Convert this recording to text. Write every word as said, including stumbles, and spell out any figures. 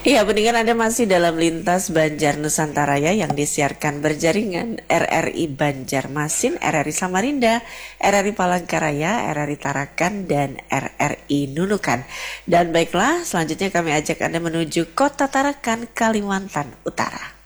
Ya, pendengar Anda masih dalam Lintas Banjar Nusantara ya, yang disiarkan berjaringan R R I Banjarmasin, R R I Samarinda, R R I Palangkaraya, R R I Tarakan, dan R R I Nunukan. Dan baiklah, selanjutnya kami ajak Anda menuju Kota Tarakan, Kalimantan Utara.